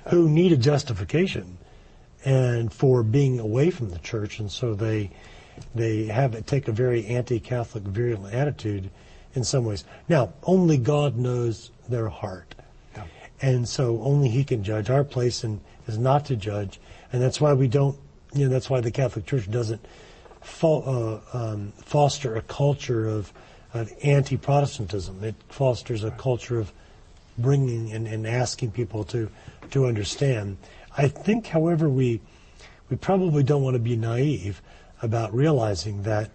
who need a justification and for being away from the church, and so they take a very anti-Catholic, virulent attitude in some ways. Now, only God knows their heart. Yeah. And so only He can judge. Our place is not to judge. And that's why we don't, that's why the Catholic Church doesn't foster a culture of anti-Protestantism. It fosters a culture of bringing and asking people to understand. I think, however, we probably don't want to be naive about realizing that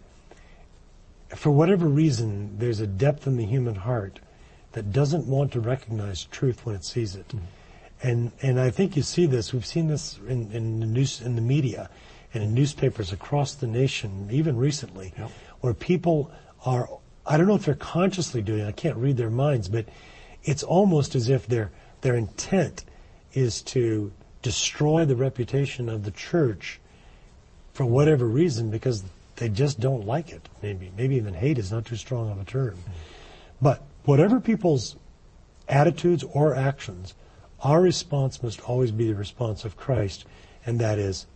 for whatever reason, there's a depth in the human heart that doesn't want to recognize truth when it sees it. Mm-hmm. And I think you see this. We've seen this in the news, in the media, and in newspapers across the nation, even recently, yep. where people are, I don't know if they're consciously doing it, I can't read their minds, but it's almost as if their intent is to destroy the reputation of the church for whatever reason, because they just don't like it. Maybe even hate is not too strong of a term. But whatever people's attitudes or actions, our response must always be the response of Christ, and that is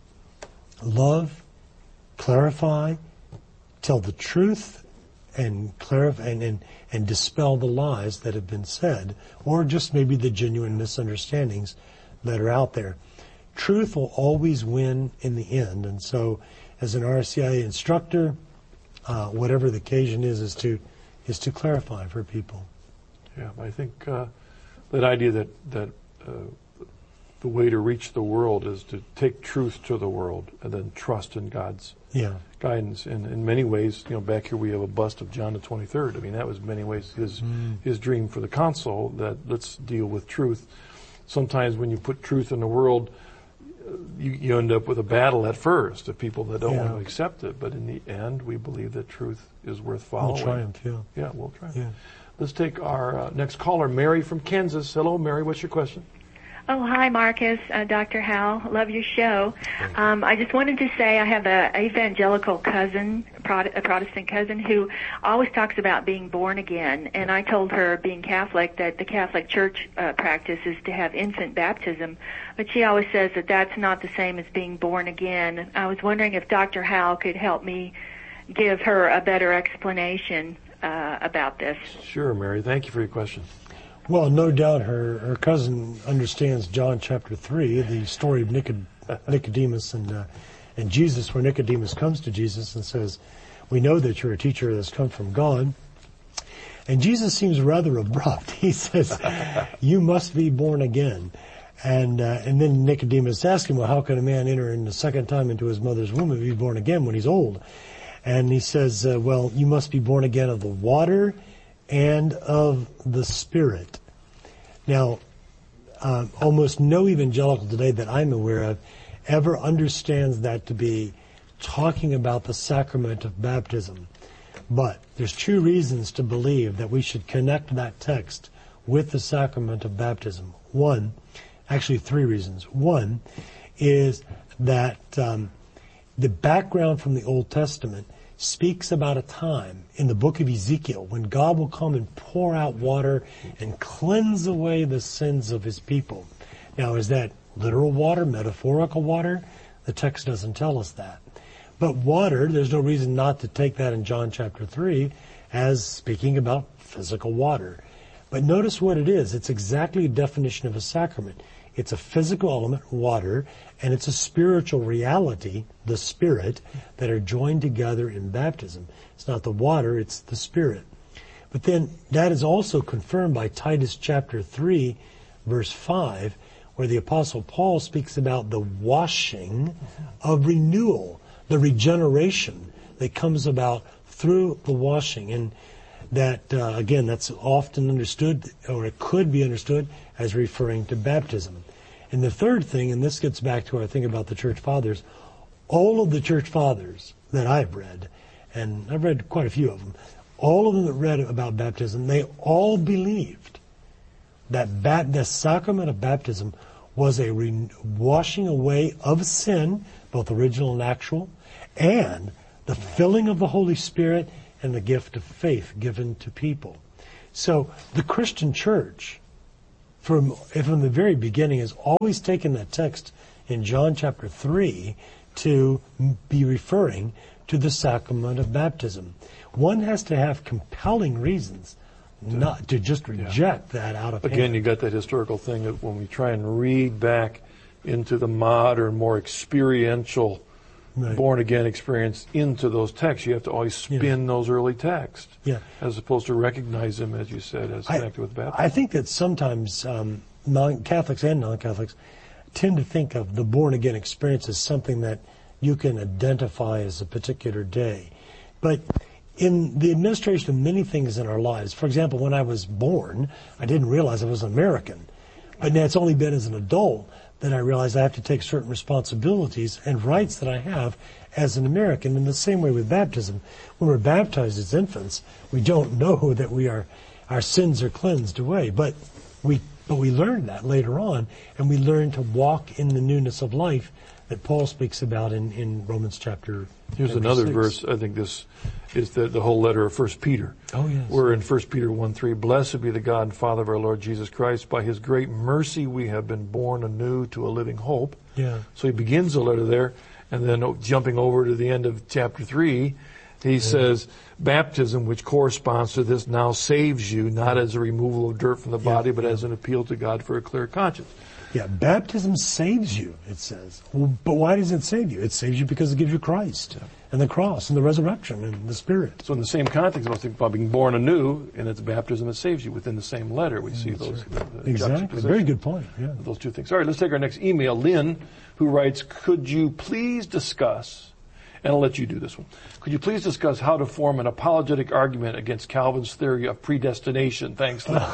love, clarify, tell the truth, and clarify and dispel the lies that have been said, or just maybe the genuine misunderstandings that are out there. Truth will always win in the end, and so as an RCIA instructor, whatever the occasion is to clarify for people. Yeah, I think that idea that the way to reach the world is to take truth to the world and then trust in God's guidance. And in many ways, back here we have a bust of John the 23rd. I mean, that was in many ways his dream for the council, that let's deal with truth. Sometimes when you put truth in the world, you end up with a battle at first of people that don't want to accept it. But in the end, we believe that truth is worth following. We'll triumph, Yeah, we'll triumph. Yeah. Let's take our next caller, Mary from Kansas. Hello, Mary. What's your question? Oh, hi, Marcus, Dr. Howell. Love your show. I just wanted to say I have an evangelical cousin, a Protestant cousin, who always talks about being born again. And I told her, being Catholic, that the Catholic Church practice is to have infant baptism. But she always says that that's not the same as being born again. I was wondering if Dr. Howell could help me give her a better explanation about this. Sure, Mary. Thank you for your question. Well, no doubt her cousin understands John chapter 3, the story of Nicodemus and Jesus, where Nicodemus comes to Jesus and says, we know that you're a teacher that's come from God. And Jesus seems rather abrupt. He says, you must be born again. And then Nicodemus asks him, well, how can a man enter in the second time into his mother's womb and be born again when he's old? And he says, well, you must be born again of the water and of the Spirit. Now, almost no evangelical today that I'm aware of ever understands that to be talking about the sacrament of baptism. But there's two reasons to believe that we should connect that text with the sacrament of baptism. One, actually three reasons. One is that the background from the Old Testament speaks about a time in the book of Ezekiel when God will come and pour out water and cleanse away the sins of his people. Now, is that literal water, metaphorical water? The text doesn't tell us that. But water, there's no reason not to take that in John chapter 3 as speaking about physical water. But notice what it is. It's exactly a definition of a sacrament. It's a physical element, water, and it's a spiritual reality, the Spirit, that are joined together in baptism. It's not the water, it's the Spirit. But then that is also confirmed by Titus chapter 3, verse 5, where the Apostle Paul speaks about the washing of renewal, the regeneration that comes about through the washing. And that, again, that's often understood, or it could be understood, as referring to baptism. And the third thing, and this gets back to our thing about the Church Fathers, all of the Church Fathers that I've read, and I've read quite a few of them, all of them that read about baptism, they all believed that the sacrament of baptism was a washing away of sin, both original and actual, and the filling of the Holy Spirit and the gift of faith given to people. So the Christian church, from the very beginning, has always taken that text in John chapter 3 to be referring to the sacrament of baptism. One has to have compelling reasons not to just reject that out of hand. Again, you got that historical thing that when we try and read back into the modern, more experiential, born-again experience into those texts, you have to always spin those early texts, as opposed to recognize them, as you said, as connected with baptism. I think that sometimes Catholics and non-Catholics tend to think of the born-again experience as something that you can identify as a particular day. But in the administration of many things in our lives, for example, when I was born, I didn't realize I was an American. But now it's only been as an adult that I realize I have to take certain responsibilities and rights that I have as an American. In the same way with baptism, when we're baptized as infants, we don't know that our sins are cleansed away. But we learn that later on, and we learn to walk in the newness of life that Paul speaks about in Romans chapter 6. Here's another verse. I think this is the whole letter of 1 Peter. Oh, yes. We're in 1 Peter 1:3. Blessed be the God and Father of our Lord Jesus Christ. By His great mercy we have been born anew to a living hope. Yeah. So he begins the letter there, and then jumping over to the end of chapter 3, he says, baptism, which corresponds to this, now saves you, not as a removal of dirt from the body, but as an appeal to God for a clear conscience. Yeah, baptism saves you, it says. Well, but why does it save you? It saves you because it gives you Christ and the cross and the resurrection and the Spirit. So in the same context, I was thinking about being born anew, and it's baptism that saves you. Within the same letter, we see those. Exactly. Very good point. Yeah. Those two things. All right, let's take our next email. Lynn, who writes, could you please discuss, and I'll let you do this one, could you please discuss how to form an apologetic argument against Calvin's theory of predestination? Thanks, Lynn.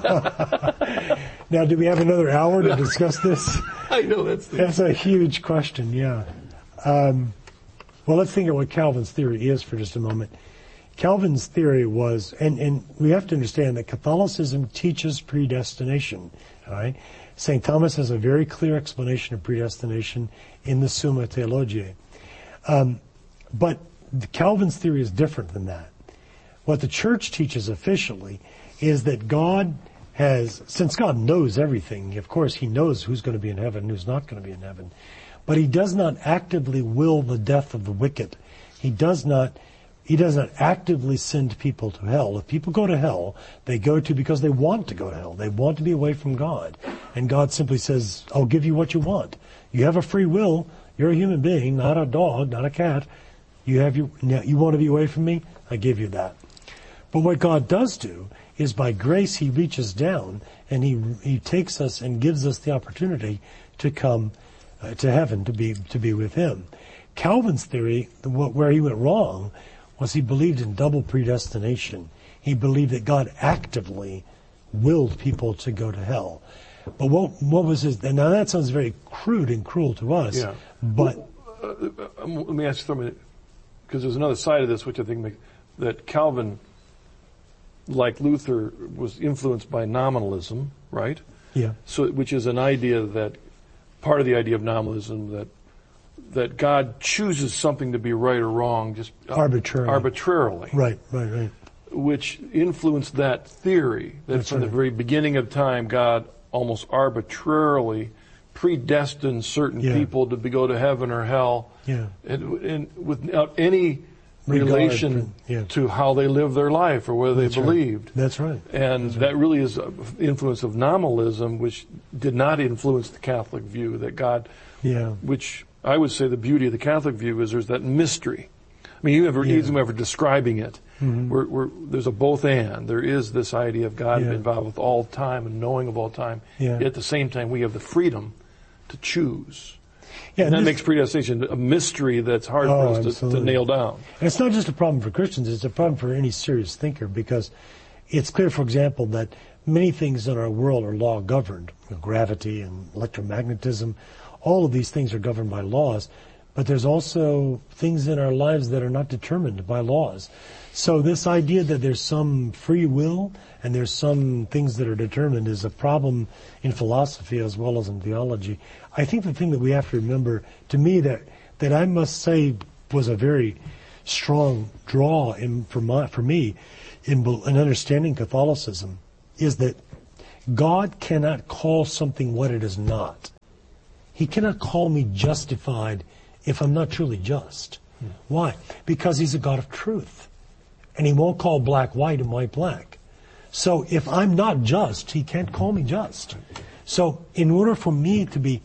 Now, do we have another hour to discuss this? I know that's a huge question, yeah. Well, let's think of what Calvin's theory is for just a moment. Calvin's theory was, and we have to understand that Catholicism teaches predestination, all right? St. Thomas has a very clear explanation of predestination in the Summa Theologiae. But Calvin's theory is different than that. What the Church teaches officially is that God has, since God knows everything, of course He knows who's going to be in heaven and who's not going to be in heaven, but He does not actively will the death of the wicked. He does not actively send people to hell. If people go to hell, they go to because they want to go to hell. They want to be away from God. And God simply says, I'll give you what you want. You have a free will. You're a human being, not a dog, not a cat. You want to be away from me? I give you that. But what God does do is by grace He reaches down and He takes us and gives us the opportunity to come to heaven, to be with Him. Calvin's theory, where he went wrong, was he believed in double predestination. He believed that God actively willed people to go to hell. But what was his? And now that sounds very crude and cruel to us. Yeah. But let me ask you for a minute, because there's another side of this which I think that Calvin, like Luther, was influenced by nominalism, right? Yeah. So, which is an idea that part of the idea of nominalism that God chooses something to be right or wrong just arbitrarily. Right. Which influenced that theory that from the very beginning of time, God almost arbitrarily predestined certain people to go to heaven or hell, and without any relation to how they lived their life or whether they believed. That's right. And that really is an influence of nominalism, which did not influence the Catholic view that God, which I would say the beauty of the Catholic view is there's that mystery. I mean, you ever describing it. Mm-hmm. There's a both and. There is this idea of God involved with all time and knowing of all time. Yet at the same time, we have the freedom to choose. And that makes predestination a mystery that's hard for us to nail down. And it's not just a problem for Christians, it's a problem for any serious thinker, because it's clear, for example, that many things in our world are law governed. Gravity and electromagnetism, all of these things are governed by laws. But there's also things in our lives that are not determined by laws. So this idea that there's some free will and there's some things that are determined is a problem in philosophy as well as in theology. I think the thing that we have to remember, to me, that I must say was a very strong draw for me in understanding Catholicism, is that God cannot call something what it is not. He cannot call me justified if I'm not truly just. Why? Because He's a God of truth. And He won't call black white and white black. So if I'm not just, He can't call me just. So in order for me to be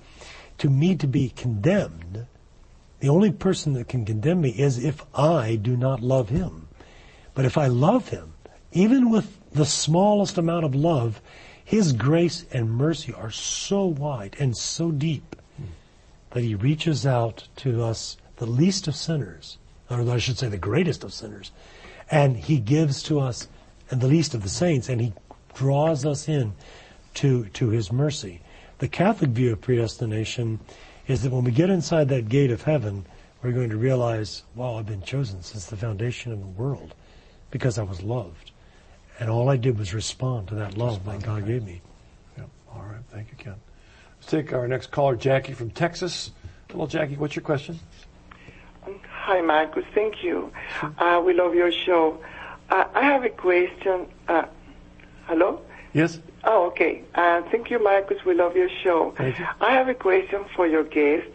condemned, the only person that can condemn me is if I do not love Him. But if I love Him, even with the smallest amount of love, His grace and mercy are so wide and so deep that He reaches out to us, the least of sinners, or I should say the greatest of sinners, and He gives to us and the least of the saints, and He draws us in to His mercy. The Catholic view of predestination is that when we get inside that gate of heaven, we're going to realize, wow, I've been chosen since the foundation of the world because I was loved. And all I did was respond to that love that God gave me. Yeah. All right. Thank you, Ken. Let's take our next caller, Jackie from Texas. Hello, Jackie. What's your question? Hi, Marcus. Thank you. We love your show. I have a question. Hello? Yes. Oh, okay. Thank you, Marcus. We love your show. Thank you. I have a question for your guest.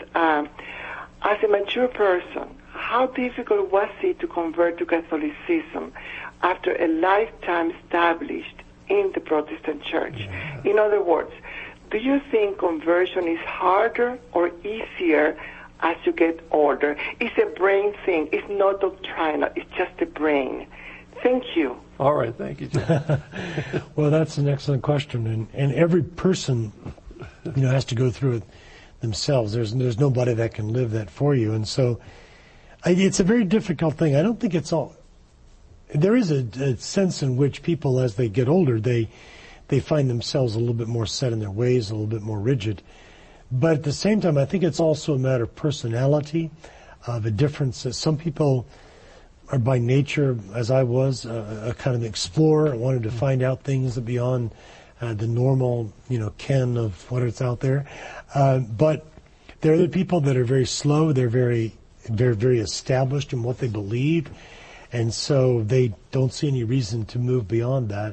As a mature person, how difficult was it to convert to Catholicism after a lifetime established in the Protestant Church? Yeah. In other words, do you think conversion is harder or easier as you get older? It's a brain thing. It's not doctrinal. It's just a brain. Thank you. All right. Thank you, Jackie. Well, that's an excellent question. And every person, has to go through it themselves. There's nobody that can live that for you. And so it's a very difficult thing. I don't think it's all. There is a sense in which people, as they get older, they find themselves a little bit more set in their ways, a little bit more rigid. But at the same time, I think it's also a matter of personality, of a difference. Some people are by nature, as I was, a kind of explorer. I wanted to find out things beyond the normal, ken of what is out there. But there are the people that are very slow. They're very established in what they believe. And so they don't see any reason to move beyond that.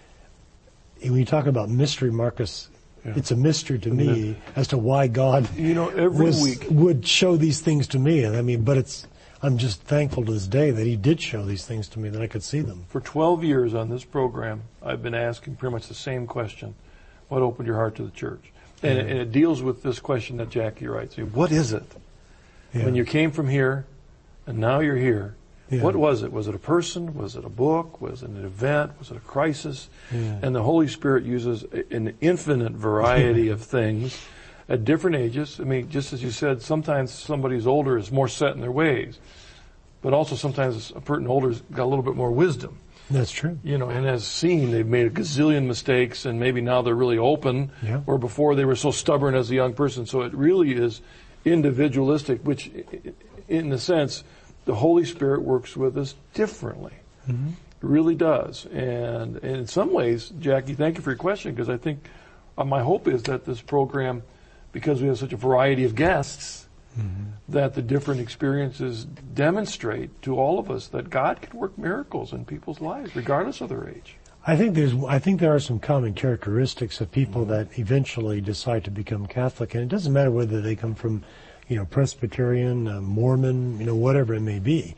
And when you talk about mystery, Marcus, it's a mystery to me as to why God would show these things to me. But I'm just thankful to this day that He did show these things to me, that I could see them. For 12 years on this program, I've been asking pretty much the same question. What opened your heart to the church? And it deals with this question that Jackie writes. What is it? Yeah. When you came from here and now you're here, what was it? Was it a person? Was it a book? Was it an event? Was it a crisis? Yeah. And the Holy Spirit uses an infinite variety of things at different ages. Just as you said, sometimes somebody who's older is more set in their ways. But also sometimes a person older's got a little bit more wisdom. That's true. And as seen, they've made a gazillion mistakes, and maybe now they're really open, or before they were so stubborn as a young person. So it really is individualistic, which, in a sense, the Holy Spirit works with us differently. Mm-hmm. It really does. And in some ways, Jackie, thank you for your question, because I think my hope is that this program, because we have such a variety of guests, that the different experiences demonstrate to all of us that God can work miracles in people's lives, regardless of their age. I think there are some common characteristics of people that eventually decide to become Catholic, and it doesn't matter whether they come from, Presbyterian, Mormon, whatever it may be.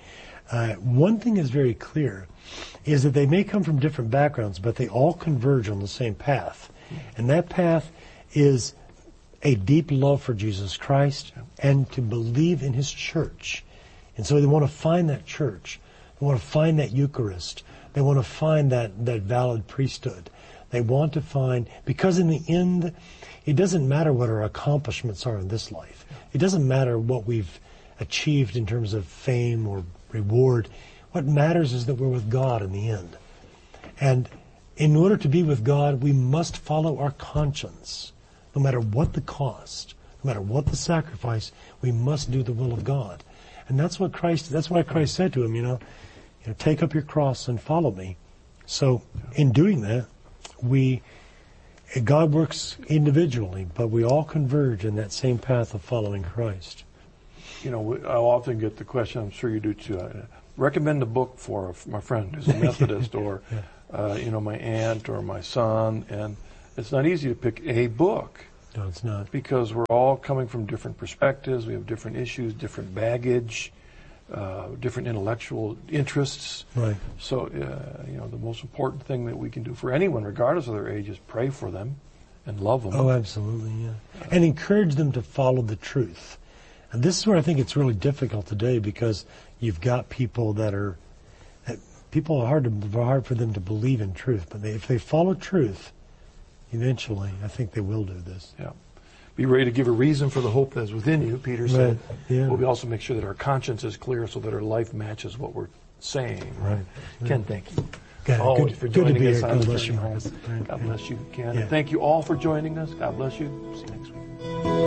One thing is very clear, is that they may come from different backgrounds, but they all converge on the same path, and that path is a deep love for Jesus Christ and to believe in His church. And so they want to find that church. They want to find that Eucharist. They want to find that valid priesthood. They want to find, because in the end, it doesn't matter what our accomplishments are in this life. It doesn't matter what we've achieved in terms of fame or reward. What matters is that we're with God in the end. And in order to be with God, we must follow our conscience. No matter what the cost, no matter what the sacrifice, we must do the will of God. And that's why Christ said to him, take up your cross and follow me. So in doing that, God works individually, but we all converge in that same path of following Christ. I'll often get the question, I'm sure you do too, recommend a book for my friend who's a Methodist or, my aunt or my son. And It's not easy to pick a book. No, it's not. Because we're all coming from different perspectives. We have different issues, different baggage, different intellectual interests. Right. So, the most important thing that we can do for anyone, regardless of their age, is pray for them and love them. Oh, absolutely, yeah. And encourage them to follow the truth. And this is where I think it's really difficult today, because you've got people that are hard for them to believe in truth. But if they follow truth, eventually, I think they will do this. Yeah. Be ready to give a reason for the hope that is within you, Peter said. Right. Yeah. But we also make sure that our conscience is clear so that our life matches what we're saying. Right. Ken, thank you. Yeah, Always for joining good to be us here. on God the bless journey you, home. Marcus. God bless you, Ken. Yeah. And thank you all for joining us. God bless you. See you next week.